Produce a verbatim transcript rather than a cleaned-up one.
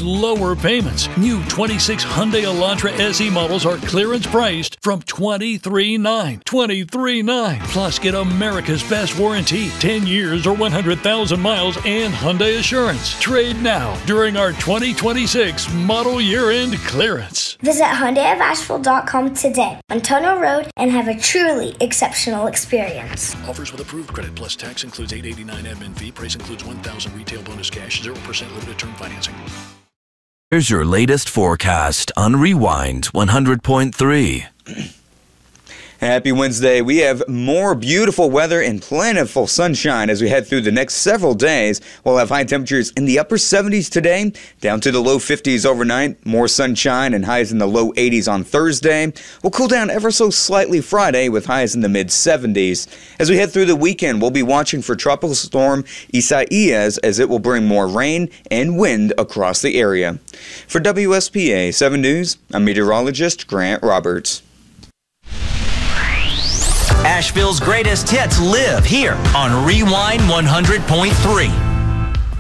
lower payments. New twenty-six Hyundai Elantra S E models are clearance priced from twenty-three thousand nine hundred dollars. twenty-three thousand nine hundred dollars. Plus, get America's best warranty, ten years or one hundred thousand miles, and Hyundai Assurance. Trade now during our twenty twenty-six model year-end clearance. Visit Hyundai of Asheville dot com today on Tunnel Road and have a truly exceptional experience. Offers with approved credit plus tax includes eight dollars and eighty-nine cents admin fee. Price includes one thousand dollars retail bonus cash, zero percent limited term financing. Here's your latest forecast on Rewind one hundred point three. Happy Wednesday. We have more beautiful weather and plentiful sunshine as we head through the next several days. We'll have high temperatures in the upper seventies today, down to the low fifties overnight. More sunshine and highs in the low eighties on Thursday. We'll cool down ever so slightly Friday with highs in the mid seventies. As we head through the weekend, we'll be watching for Tropical Storm Isaias as it will bring more rain and wind across the area. For W S P A seven News, I'm meteorologist Grant Roberts. Asheville's greatest hits live here on Rewind one hundred point three.